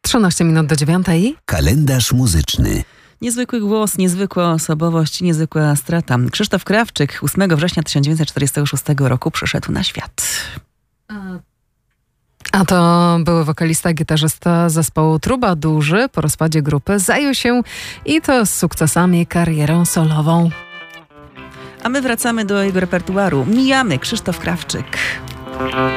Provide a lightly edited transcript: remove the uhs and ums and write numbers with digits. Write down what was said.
13 minut do 9. Kalendarz muzyczny. Niezwykły głos, niezwykła osobowość, niezwykła strata. Krzysztof Krawczyk 8 września 1946 roku przyszedł na świat. A to były wokalista, gitarzysta zespołu Trubadurzy. Po rozpadzie grupy zajął się i to z sukcesami karierą solową. A my wracamy do jego repertuaru. Mijamy Krzysztof Krawczyk.